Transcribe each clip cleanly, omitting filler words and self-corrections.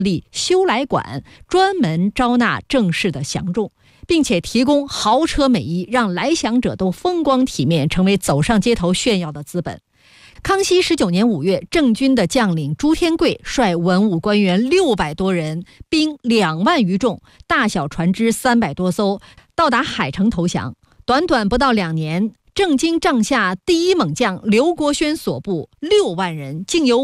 立修来馆，专门招纳正式的降众，并且提供豪车美衣，让来降者都风光体面，成为走上街头炫耀的资本。康熙19年5月，郑军的将领朱天贵率文武官员600多人，兵2万余众，大小船只300多艘，到达海城投降。短短不到2年，郑经帐下第一猛将刘国轩所部6万人，竟有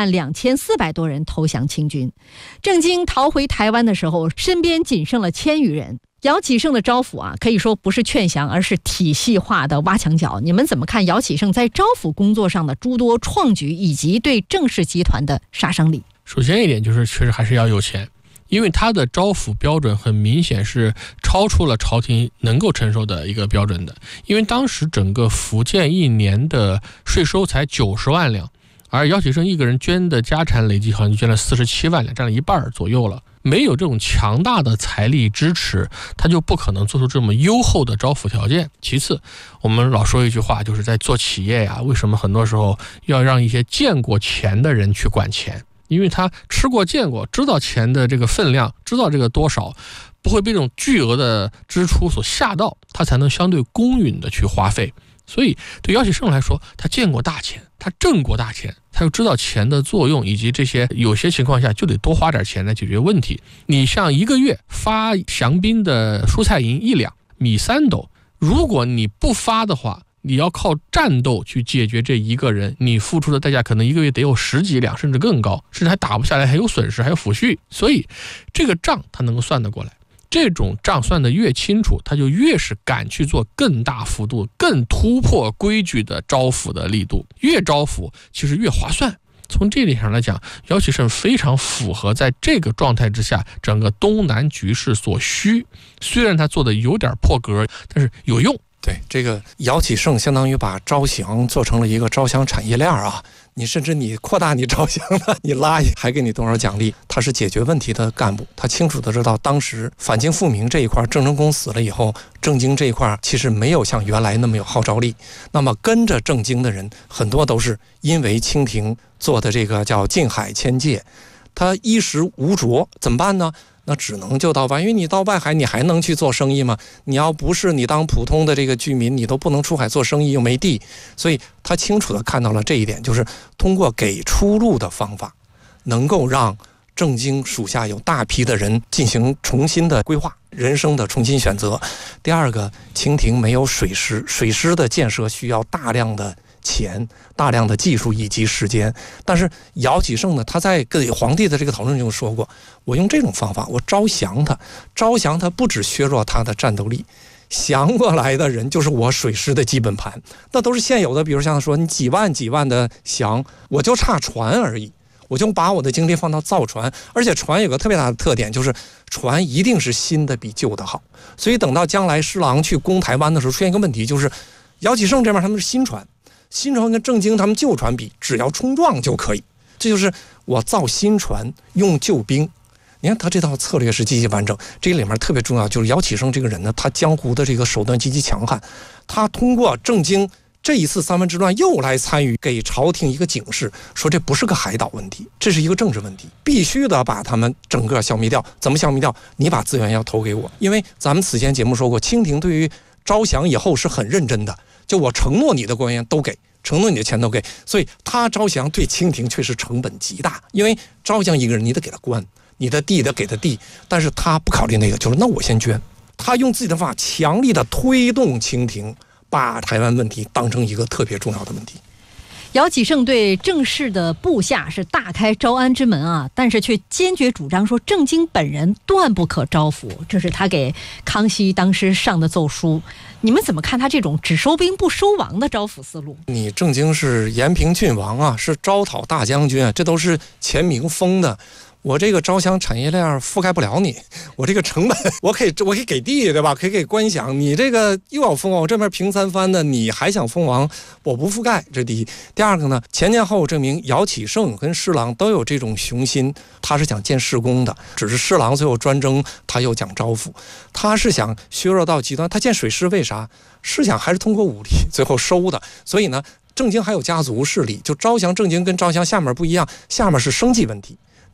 52400多人投降清军。郑经逃回台湾的时候，身边仅剩了1000余人。姚启圣的招抚可以说不是劝降，而是体系化的挖墙脚。你们怎么看姚启圣在招抚工作上的诸多创举，以及对郑氏集团的杀伤力？ 首先一点就是，确实还是要有钱，因为他的招抚标准很明显是超出了朝廷能够承受的一个标准的。因为当时整个福建1年的税收才90万两，而姚启圣一个人捐的家产累计好像就捐了47万两，占了一半左右了。没有这种强大的财力支持，他就不可能做出这么优厚的招抚条件。其次，我们老说一句话，就是在做企业呀，为什么很多时候要让一些见过钱的人去管钱？因为他吃过见过，知道钱的这个分量，知道这个多少，不会被这种巨额的支出所吓到，他才能相对公允的去花费。所以对姚启圣来说，他见过大钱，他挣过大钱，他又知道钱的作用，以及这些有些情况下就得多花点钱来解决问题。你像1个月发降兵的蔬菜银1两，米3斗，如果你不发的话，你要靠战斗去解决这一个人，你付出的代价可能1个月得有10几两，甚至更高，甚至还打不下来，还有损失，还有抚恤。所以这个账他能够算得过来。这种账算得越清楚，他就越是敢去做更大幅度、更突破规矩的招抚的力度，越招抚其实越划算。从这点上来讲，姚启圣非常符合在这个状态之下整个东南局势所需。虽然他做的有点破格，但是有用。 对，这个姚启圣相当于把招降做成了一个招降产业链啊！你甚至你扩大你招降的，你拉还给你多少奖励？他是解决问题的干部，他清楚的知道当时反清复明这一块，郑成功死了以后，郑经这一块其实没有像原来那么有号召力。那么跟着郑经的人很多都是因为清廷做的这个叫禁海迁界，他衣食无着，怎么办呢？那只能就到外，因为你到外海你还能去做生意吗？你要不是你当普通的这个居民，你都不能出海做生意，又没地。所以他清楚地看到了这一点，就是通过给出路的方法，能够让郑经属下有大批的人进行重新的规划，人生的重新选择。第二个，清廷没有水师，水师的建设需要大量的钱、大量的技术以及时间。但是姚启圣呢，他在给皇帝的这个讨论中说过，我用这种方法，我招降他不只削弱他的战斗力，降过来的人就是我水师的基本盘，那都是现有的。比如像说你几万的降，我就差船而已，我就把我的精力放到造船，而且船有个特别大的特点，就是船一定是新的比旧的好。所以等到将来施琅去攻台湾的时候，出现一个问题，就是姚启圣这边他们是新船跟郑经他们旧船比，只要冲撞就可以。这就是我造新船用旧兵。你看他这套策略是极其完整，这里面特别重要就是姚启圣这个人呢，他江湖的这个手段极其强悍，他通过郑经这一次三藩之乱又来参与，给朝廷一个警示，说这不是个海岛问题，这是一个政治问题，必须得把他们整个消灭掉。怎么消灭掉？你把资源要投给我，因为咱们此前节目说过，清廷对于招降以后是很认真的，就我承诺你的官员都给，承诺你的钱都给，所以他招降对清廷确实成本极大，因为招降一个人你得给他官，你的地得给他地，但是他不考虑那个，就是那我先捐。他用自己的方法强力的推动清廷把台湾问题当成一个特别重要的问题。 姚启圣对郑氏的部下是大开招安之门啊，但是却坚决主张说郑经本人断不可招抚，这是他给康熙当时上的奏书。你们怎么看他这种只收兵不收王的招抚思路？ 你郑经是延平郡王啊，是招讨大将军啊，这都是前明封的。我这个招降产业链覆盖不了你，我这个成本我可以给地，对吧？可以给官饷，你这个又要封王，我这边平三藩的，你还想封王，我不覆盖，这第一。第二个呢，前前后后证明姚启圣跟施琅都有这种雄心，他是想建事功的，只是施琅最后专征，他又讲招抚，他是想削弱到极端，他建水师为啥？是想还是通过武力最后收的，所以呢，郑经还有家族势力，就招降郑经跟招降下面不一样，下面是生计问题。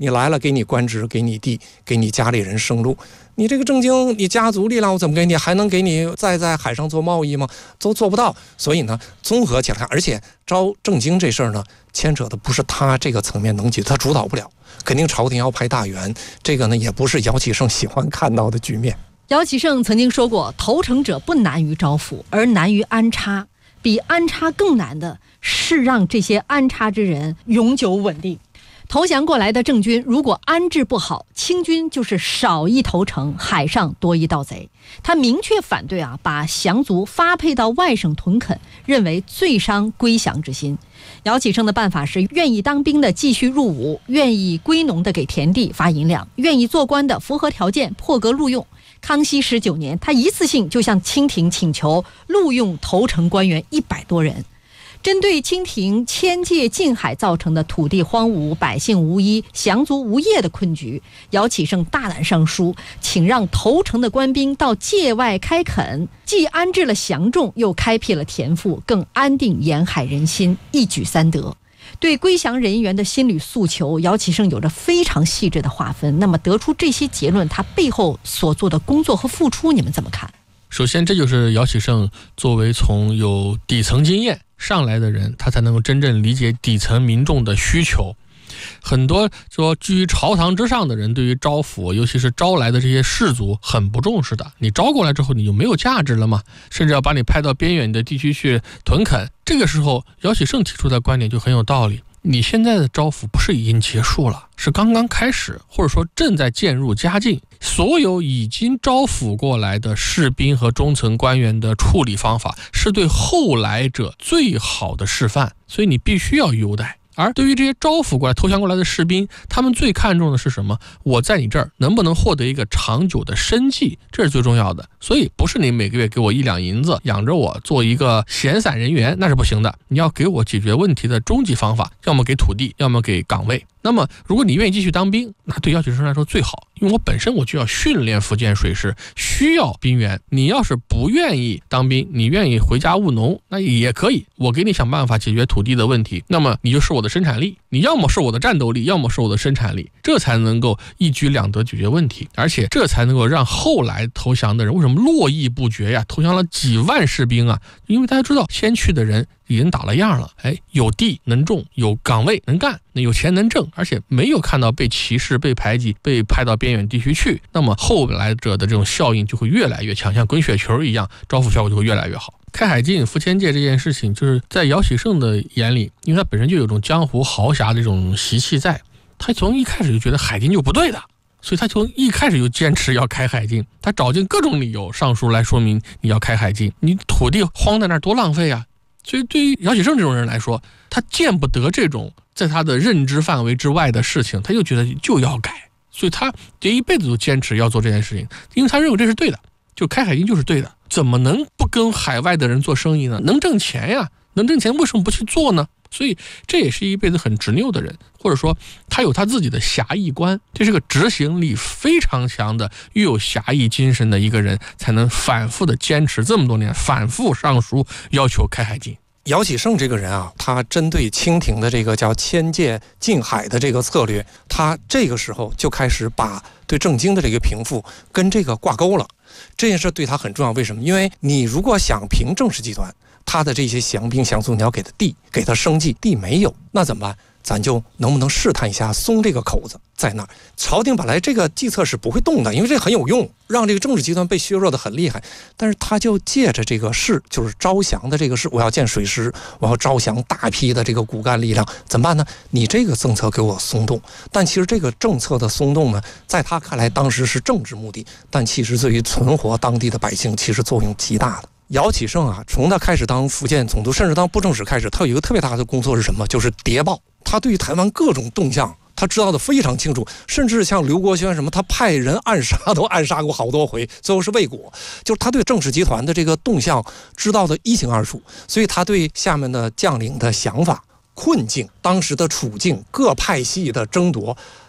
你来了给你官职，给你地，给你家里人生路。你这个郑经，你家族力量我怎么给你？还能给你再在海上做贸易吗？都做不到。所以呢，综合起来看，而且招郑经这事儿呢，牵扯的不是他这个层面能解，他主导不了，肯定朝廷要派大员。这个呢，也不是姚启圣喜欢看到的局面。 姚启圣曾经说过，投诚者不难于招抚，而难于安插。比安插更难的是让这些安插之人永久稳定。投降过来的郑军如果安置不好，清军就是少一投诚，海上多一盗贼。他明确反对把降卒发配到外省屯垦，认为最伤归降之心。姚启圣的办法是，愿意当兵的继续入伍，愿意归农的给田地发银两，愿意做官的符合条件破格录用。康熙19年，他一次性就向清廷请求录用投诚官员100多人。针对清廷迁界禁海造成的土地荒芜、百姓无依、降卒无业的困局，姚启圣大胆上书，请让投诚的官兵到界外开垦，既安置了降众，又开辟了田赋，更安定沿海人心，一举3得。对归降人员的心理诉求，姚启圣有着非常细致的划分。那么得出这些结论，他背后所做的工作和付出，你们怎么看？ 首先，这就是姚启圣作为从有底层经验上来的人，他才能够真正理解底层民众的需求。很多说居于朝堂之上的人，对于招抚，尤其是招来的这些士族很不重视的。你招过来之后，你就没有价值了吗？甚至要把你派到边远的地区去屯垦。这个时候，姚启圣提出的观点就很有道理。你现在的招抚不是已经结束了，是刚刚开始，或者说正在渐入佳境。所有已经招抚过来的士兵和中层官员的处理方法，是对后来者最好的示范，所以你必须要优待。而对于这些招抚过来、投降过来的士兵，他们最看重的是什么？我在你这儿能不能获得一个长久的生计，这是最重要的。所以不是你每个月给我1两银子养着我做一个闲散人员，那是不行的。你要给我解决问题的终极方法，要么给土地，要么给岗位。那么如果你愿意继续当兵，那对姚启圣来说最好，因为我本身我就要训练福建水师，需要兵员。你要是不愿意当兵，你愿意回家务农，那也可以，我给你想办法解决土地的问题，那么你就是我的生产力，你要么是我的战斗力，要么是我的生产力，这才能够一举两得解决问题，而且这才能够让后来投降的人为什么络绎不绝呀？投降了几万士兵啊，因为大家知道先去的人已经打了样了，有地能种，有岗位能干，有钱能挣，而且没有看到被歧视、被排挤、被派到边远地区去，那么后来者的这种效应就会越来越强，像滚雪球一样，招抚效果就会越来越好。开海禁、赴迁界这件事情，就是在姚启圣的眼里，因为他本身就有种江湖豪侠这种习气在，他从一开始就觉得海禁就不对的，所以他从一开始就坚持要开海禁，他找尽各种理由上书来说明你要开海禁，你土地荒在那儿多浪费啊！所以对于姚启圣这种人来说，他见不得这种在他的认知范围之外的事情，他就觉得就要改，所以他这一辈子都坚持要做这件事情，因为他认为这是对的，就开海禁就是对的，怎么能不跟海外的人做生意呢？能挣钱呀，能挣钱为什么不去做呢？所以这也是一辈子很执拗的人，或者说他有他自己的侠义观，这是个执行力非常强的、又有侠义精神的一个人，才能反复的坚持这么多年，反复上书要求开海禁。 姚启圣这个人啊，他针对清廷的这个叫迁界禁海的这个策略，他这个时候就开始把对郑经的这个平复跟这个挂钩了。这件事对他很重要，为什么？因为你如果想平郑氏集团，他的这些降兵降卒，你要给他地，给他生计，地没有，那怎么办？咱就能不能试探一下，松这个口子在那儿？朝廷本来这个计策是不会动的，因为这很有用，让这个政治集团被削弱的很厉害。但是他就借着这个事，就是招降的这个事，我要建水师，我要招降大批的这个骨干力量，怎么办呢？你这个政策给我松动，但其实这个政策的松动呢，在他看来当时是政治目的，但其实对于存活当地的百姓，其实作用极大的。姚启圣啊，从他开始当福建总督，甚至当布政使开始，他有一个特别大的工作是什么？就是谍报。他对于台湾各种动向，他知道的非常清楚，甚至像刘国轩什么，他派人暗杀都暗杀过好多回，最后是未果。就是他对郑氏集团的这个动向知道的一清二楚，所以他对下面的将领的想法、困境、当时的处境、各派系的争夺，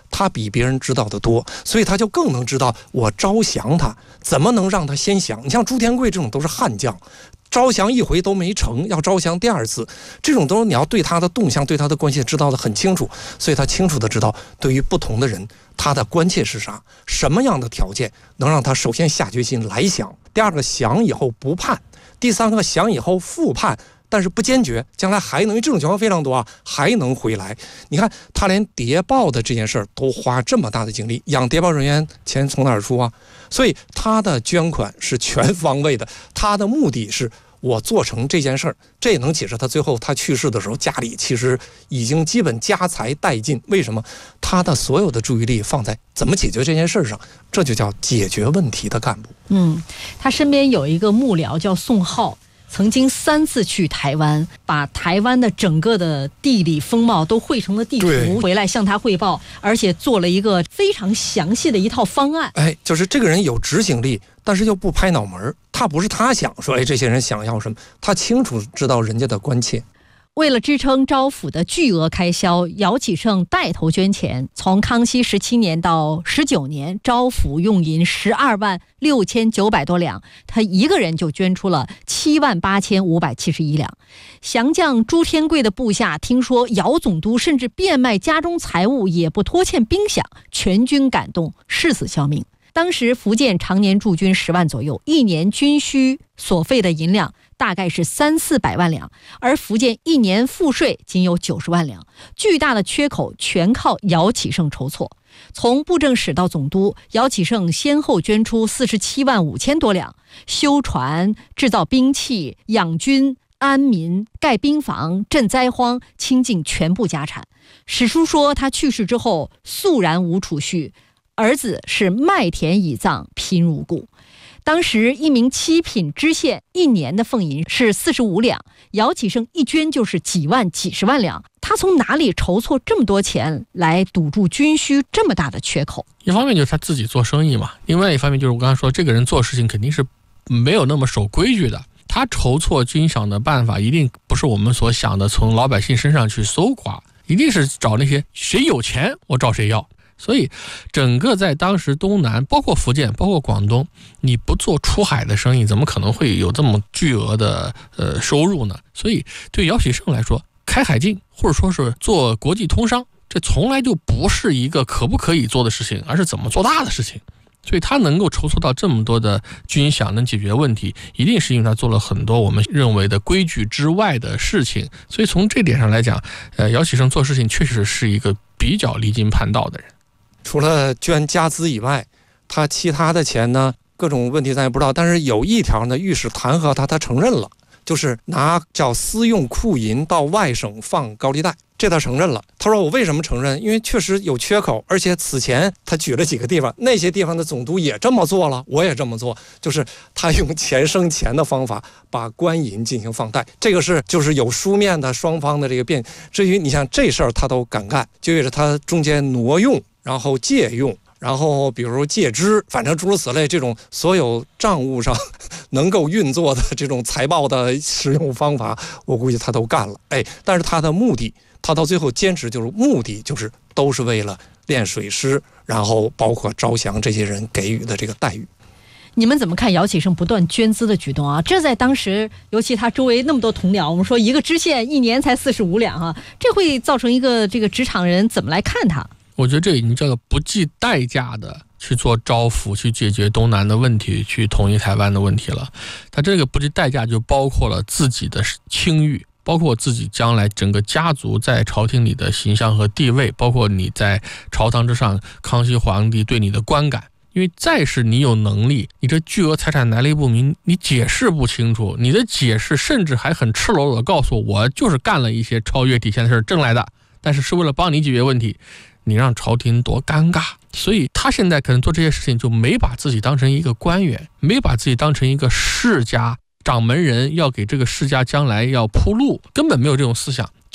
他比别人知道的多，所以他就更能知道我招降他怎么能让他先降。你像朱天贵这种都是悍将，招降一回都没成，要招降第二次，这种都是你要对他的动向对他的关系知道的很清楚，所以他清楚的知道对于不同的人他的关切是啥，什么样的条件能让他首先下决心来降，第二个降以后不叛，第三个降以后复叛，但是不坚决，将来还能，因为这种情况非常多啊，还能回来。你看他连谍报的这件事儿都花这么大的精力，养谍报人员钱从哪儿出啊？所以他的捐款是全方位的，他的目的是我做成这件事儿，这也能解释他最后他去世的时候家里其实已经基本家财殆尽。为什么？他的所有的注意力放在怎么解决这件事上，这就叫解决问题的干部。 他身边有一个幕僚叫宋浩，曾经3次去台湾，把台湾的整个的地理风貌都绘成了地图，回来向他汇报，而且做了一个非常详细的一套方案。 就是这个人有执行力，但是又不拍脑门，他不是他想说这些人想要什么，他清楚知道人家的关切。 为了支撑招府的巨额开销，姚启圣带头捐钱。从康熙17年到19年，招府用银12万6900多两，他一个人就捐出了78571两。降将朱天贵的部下听说姚总督甚至变卖家中财物，也不拖欠兵饷，全军感动，誓死效命。当时福建常年驻军10万左右，一年军需所费的银两大概是300-400万两，而福建一年赋税仅有90万两，巨大的缺口全靠姚启圣筹措。从布政使到总督，姚启圣先后捐出47万5千多两，修船、制造兵器、养军、安民、盖兵房、赈灾荒，倾尽全部家产。史书说他去世之后肃然无储蓄，儿子是卖田以葬，贫如故。当时一名7品知县一年的俸银是45两，姚启圣一捐就是几万几十万两，他从哪里筹措这么多钱来堵住军需这么大的缺口？ 一方面就是他自己做生意嘛，另外一方面就是我刚才说，这个人做事情肯定是没有那么守规矩的，他筹措军饷的办法一定不是我们所想的从老百姓身上去搜刮，一定是找那些谁有钱我找谁要。所以整个在当时东南包括福建包括广东，你不做出海的生意怎么可能会有这么巨额的收入呢？所以对姚启圣来说，开海禁或者说是做国际通商，这从来就不是一个可不可以做的事情，而是怎么做大的事情。所以他能够筹措到这么多的军饷能解决问题，一定是因为他做了很多我们认为的规矩之外的事情。所以从这点上来讲，姚启圣做事情确实是一个比较离经叛道的人。 除了捐家资以外，他其他的钱呢，各种问题咱也不知道，但是有一条呢，御史弹劾他承认了，就是拿叫私用库银到外省放高利贷，这他承认了。他说我为什么承认？因为确实有缺口，而且此前他举了几个地方，那些地方的总督也这么做了，我也这么做，就是他用钱生钱的方法把官银进行放贷，这个是就是有书面的双方的这个辩。至于你像这事儿他都敢干，就意味着他中间挪用，然后借用，然后比如借支，反正诸如此类，这种所有账务上能够运作的这种财报的使用方法，我估计他都干了。但是他的目的，他到最后坚持就是目的就是都是为了练水师，然后包括招降这些人给予的这个待遇。 你们怎么看姚启圣不断捐资的举动啊？这在当时，尤其他周围那么多同僚，我们说一个知县一年才45两哈，这会造成一个这个职场人怎么来看他？ 我觉得这已经叫做不计代价的去做招抚，去解决东南的问题，去统一台湾的问题了。他这个不计代价就包括了自己的清誉，包括自己将来整个家族在朝廷里的形象和地位，包括你在朝堂之上康熙皇帝对你的观感。因为再是你有能力，你这巨额财产来历不明，你解释不清楚，你的解释甚至还很赤裸裸地告诉我就是干了一些超越底线的事挣来的，但是是为了帮你解决问题，你让朝廷多尴尬。所以他现在可能做这些事情就没把自己当成一个官员，没把自己当成一个世家掌门人，要给这个世家将来要铺路，根本没有这种思想，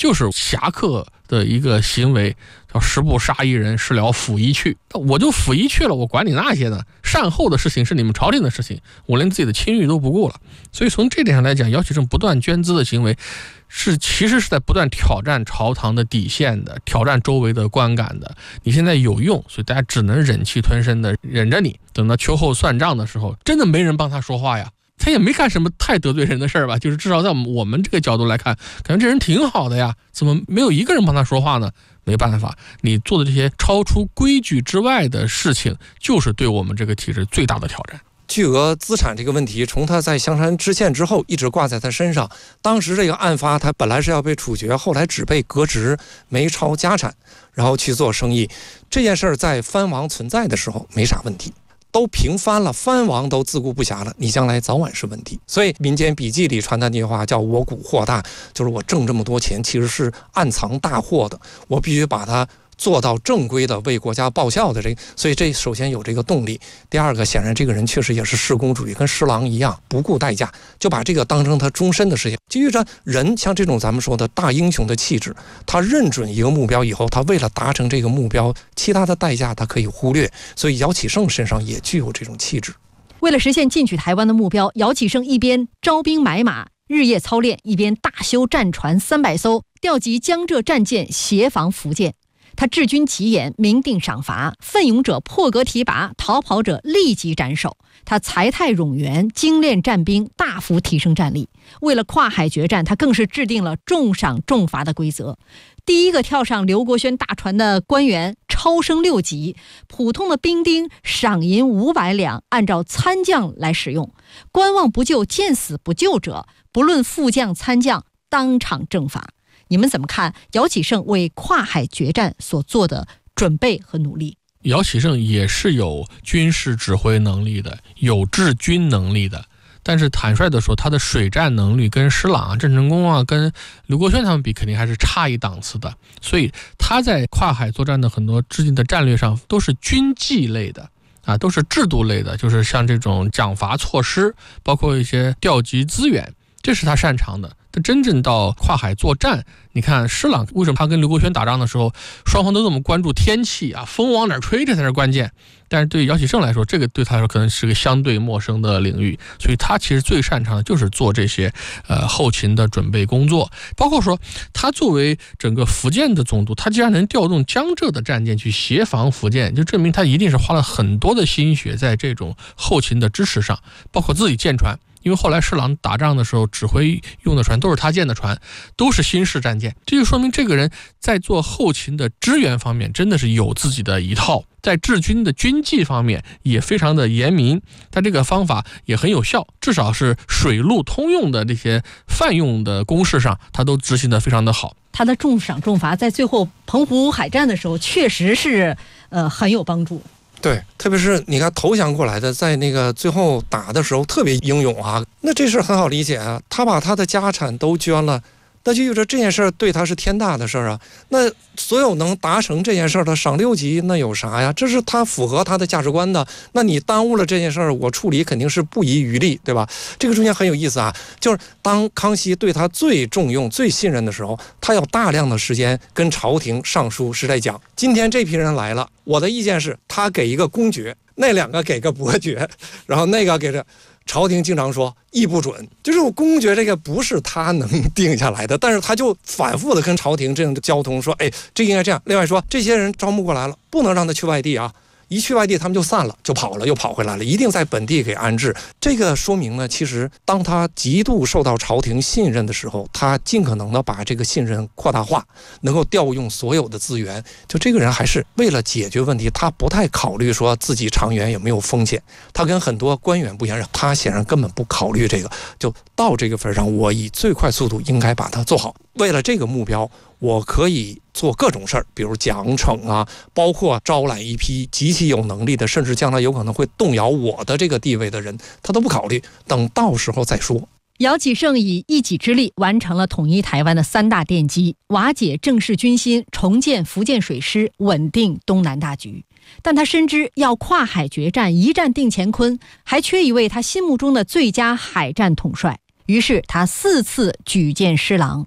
就是侠客的一个行为，叫十步杀一人，事了拂衣去。我就拂衣去了，我管你那些呢？善后的事情是你们朝廷的事情，我连自己的清誉都不顾了。所以从这点上来讲，姚启圣不断捐资的行为，其实是在不断挑战朝堂的底线的，挑战周围的观感的。你现在有用，所以大家只能忍气吞声的忍着你，等到秋后算账的时候，真的没人帮他说话呀。他也没干什么太得罪人的事儿吧，就是至少在我们这个角度来看，感觉这人挺好的呀，怎么没有一个人帮他说话呢？没办法，你做的这些超出规矩之外的事情，就是对我们这个体制最大的挑战。 巨额资产这个问题，从他在香山知县之后一直挂在他身上。当时这个案发，他本来是要被处决，后来只被革职，没抄家产，然后去做生意。这件事儿在藩王存在的时候没啥问题，都平藩了，藩王都自顾不暇了，你将来早晚是问题。所以民间笔记里传的那句话叫我股货大，就是我挣这么多钱其实是暗藏大祸的，我必须把它做到正规的为国家报效的所以这首先有这个动力。第二个，显然这个人确实也是恃公主义，跟施琅一样不顾代价，就把这个当成他终身的事情。基于着人像这种咱们说的大英雄的气质，他认准一个目标以后，他为了达成这个目标，其他的代价他可以忽略。所以姚启圣身上也具有这种气质。 为了实现进取台湾的目标，姚启圣一边招兵买马日夜操练，一边大修战船300艘，调集江浙战舰协防福建。他治军极严，明定赏罚，奋勇者破格提拔，逃跑者立即斩首。他才泰冗员，精练战兵，大幅提升战力。为了跨海决战，他更是制定了重赏重罚的规则。第一个跳上刘国轩大船的官员超升6级，普通的兵丁赏银500两，按照参将来使用。观望不救，见死不救者，不论副将参将，当场正罚。你们怎么看姚启圣为跨海决战所做的准备和努力？ 姚启圣也是有军事指挥能力的，有治军能力的，但是坦率的说，他的水战能力跟施琅啊、郑成功啊、跟刘国轩他们比，肯定还是差一档次的。所以他在跨海作战的很多制定的战略上，都是军纪类的啊，都是制度类的，就是像这种奖罚措施，包括一些调集资源，这是他擅长的。但真正到跨海作战，你看施琅为什么他跟刘国轩打仗的时候，双方都这么关注天气啊，风往哪吹，这才是关键。但是对姚启圣来说，这个对他来说可能是个相对陌生的领域，所以他其实最擅长的就是做这些后勤的准备工作。包括说他作为整个福建的总督，他既然能调动江浙的战舰去协防福建，就证明他一定是花了很多的心血在这种后勤的支持上，包括自己建船。因为后来施琅打仗的时候，指挥用的船都是他建的船，都是新式战舰，这就说明这个人在做后勤的支援方面真的是有自己的一套，在治军的军纪方面也非常的严明，他这个方法也很有效，至少是水陆通用的这些泛用的公式上，他都执行的非常的好。 他的重赏重罚在最后澎湖海战的时候确实是很有帮助。 对，特别是你看投降过来的，在那个最后打的时候特别英勇啊，那这事很好理解啊，他把他的家产都捐了，那就意味着这件事对他是天大的事啊。那所有能达成这件事的赏6级，那有啥呀？这是他符合他的价值观的。那你耽误了这件事，我处理肯定是不遗余力，对吧？这个中间很有意思啊，就是当康熙对他最重用、最信任的时候，他有大量的时间跟朝廷上书是在讲，今天这批人来了，我的意见是他给一个公爵，那2个给个伯爵，然后那个给这。朝廷经常说议不准，就是我公爵这个不是他能定下来的，但是他就反复的跟朝廷这样的交通说，哎，这应该这样。另外说，这些人招募过来了，不能让他去外地啊，一去外地他们就散了，就跑了，又跑回来了，一定在本地给安置。这个说明呢，其实当他极度受到朝廷信任的时候，他尽可能的把这个信任扩大化，能够调用所有的资源。就这个人还是为了解决问题，他不太考虑说自己长远有没有风险。他跟很多官员不一样，他显然根本不考虑这个，就到这个份上，我以最快速度应该把它做好。为了这个目标，我可以做各种事儿，比如奖惩啊，包括招揽一批极其有能力的，甚至将来有可能会动摇我的这个地位的人，他都不考虑，等到时候再说。 姚启圣以一己之力完成了统一台湾的3大奠基，瓦解郑氏军心，重建福建水师，稳定东南大局。但他深知要跨海决战，一战定乾坤，还缺一位他心目中的最佳海战统帅。于是他4次举荐施琅。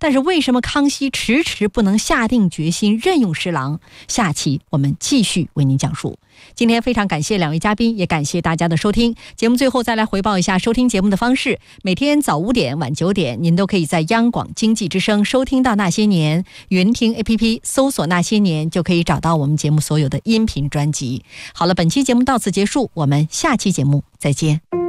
但是为什么康熙迟迟不能下定决心任用施琅？下期我们继续为您讲述。今天非常感谢2位嘉宾，也感谢大家的收听。节目最后再来回报一下收听节目的方式：每天早5点、晚9点，您都可以在央广经济之声收听到《那些年》，云听 APP 搜索《那些年》就可以找到我们节目所有的音频专辑。好了，本期节目到此结束，我们下期节目再见。